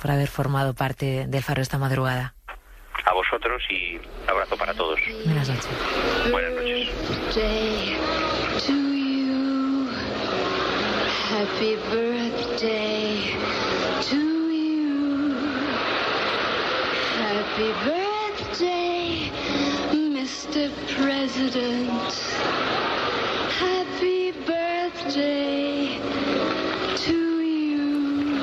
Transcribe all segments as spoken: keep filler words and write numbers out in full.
por haber formado parte del Faro esta madrugada. A vosotros y abrazo para todos. Buenas noches. Buenas noches. Happy birthday to you. Happy birthday, mister President. Happy birthday to you.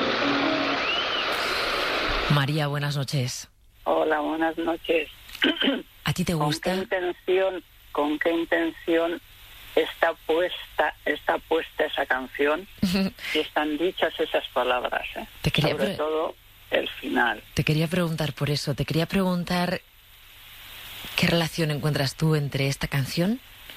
María, buenas noches. Hola, buenas noches. ¿A ti te gusta? ¿Con qué intención, con qué intención está puesta, está puesta esa canción y están dichas esas palabras? ¿eh? Te quería Sobre pre- todo el final. Te quería preguntar por eso. Te quería preguntar qué relación encuentras tú entre esta canción,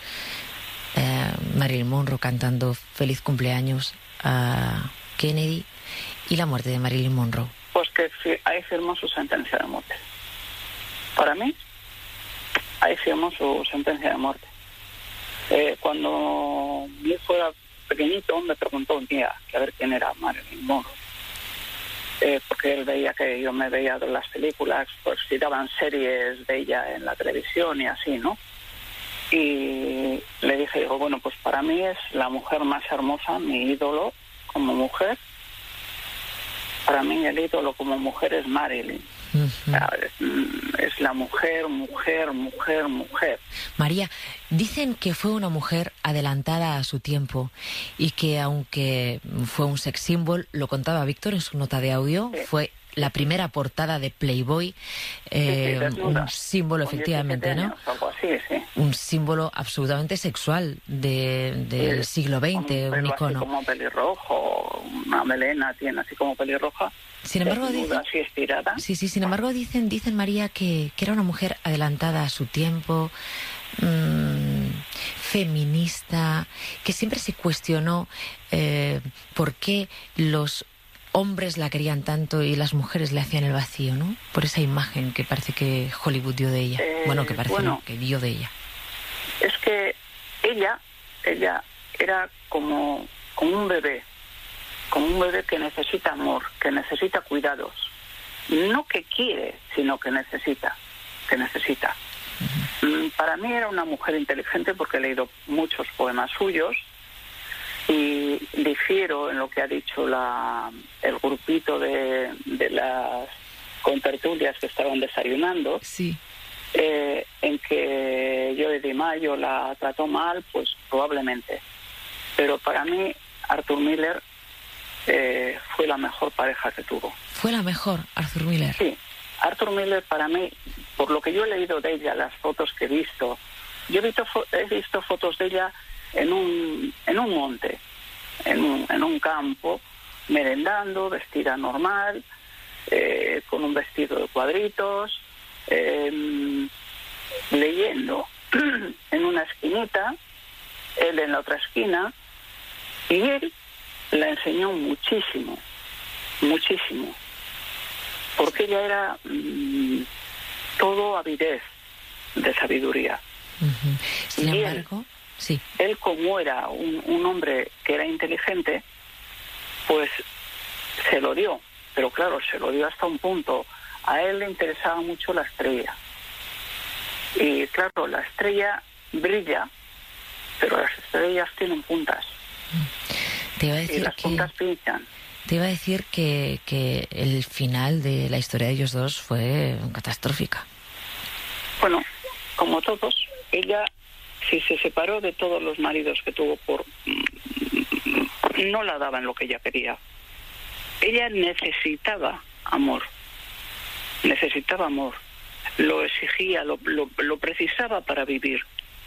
eh, Marilyn Monroe cantando Feliz cumpleaños a Kennedy, y la muerte de Marilyn Monroe. Pues que fi- ahí firmó su sentencia de muerte. Para mí, ahí firmó su sentencia de muerte. Eh, cuando mi hijo era pequeñito, me preguntó un día que a ver quién era Marilyn Monroe. Eh, porque él veía que yo me veía de las películas, pues si daban series de ella en la televisión y así, ¿no? Y le dije, digo, bueno, pues para mí es la mujer más hermosa, mi ídolo como mujer. Para mí el ídolo como mujer es Marilyn. Uh-huh. O sea, es, es la mujer, mujer, mujer, mujer. María, dicen que fue una mujer adelantada a su tiempo y que aunque fue un sex symbol, lo contaba Víctor en su nota de audio, Sí. fue la primera portada de Playboy, eh, Sí, sí, desnuda. un símbolo Con efectivamente, diecisiete ¿no? años, algo así, sí. Un símbolo absolutamente sexual de, del Sí, siglo veinte, con un pelo así icono. como pelirrojo, una melena tiene así como pelirroja. Sin embargo, desnuda, dicen, así estirada. sí, sí, sin embargo dicen, dicen María que, que era una mujer adelantada a su tiempo, mmm, feminista, que siempre se cuestionó eh, por qué los hombres la querían tanto y las mujeres le hacían el vacío, ¿no? Por esa imagen que parece que Hollywood dio de ella. Eh, bueno, que parece bueno. no, que dio de ella. Es que ella, ella era como, como un bebé, como un bebé que necesita amor, que necesita cuidados. No que quiere, sino que necesita, que necesita. Uh-huh. Para mí era una mujer inteligente porque he leído muchos poemas suyos y difiero en lo que ha dicho la, el grupito de, de las contertulias que estaban desayunando. Sí. Eh, en que Joe DiMaggio la trató mal, pues probablemente. Pero para mí, Arthur Miller eh, fue la mejor pareja que tuvo. ¿Fue la mejor, Arthur Miller? Sí. Arthur Miller para mí, por lo que yo he leído de ella, las fotos que he visto, yo he visto, he visto fotos de ella en un, en un monte, en un, en un campo, merendando, vestida normal, eh, con un vestido de cuadritos, eh, leyendo en una esquinita, él en la otra esquina, y él la enseñó muchísimo, muchísimo, porque ella era mmm, todo avidez de sabiduría. Uh-huh. Sin y embargo, él, sí. él como era un, un hombre que era inteligente, pues se lo dio, pero claro, se lo dio hasta un punto. A él le interesaba mucho la estrella. Y claro, la estrella brilla, pero las estrellas tienen puntas. Te iba a decir y las que, puntas pinchan. Te iba a decir que, que el final de la historia de ellos dos fue catastrófica. Bueno, como todos, ella, si se separó de todos los maridos que tuvo, por no la daban lo que ella quería. Ella necesitaba amor. Necesitaba amor. Lo exigía, lo, lo, lo precisaba para vivir.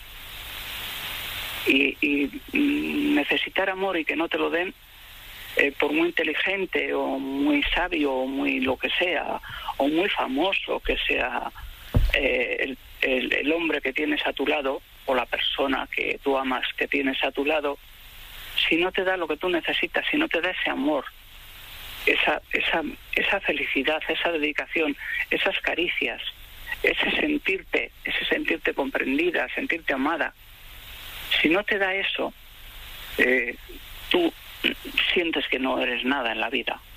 Y, y necesitar amor y que no te lo den, eh, por muy inteligente o muy sabio o muy lo que sea, o muy famoso que sea eh, el, el, el hombre que tienes a tu lado, o la persona que tú amas que tienes a tu lado, si no te da lo que tú necesitas, si no te da ese amor, esa, esa, esa felicidad, esa dedicación, esas caricias, ese sentirte, ese sentirte comprendida, sentirte amada, si no te da eso, eh, tú sientes que no eres nada en la vida.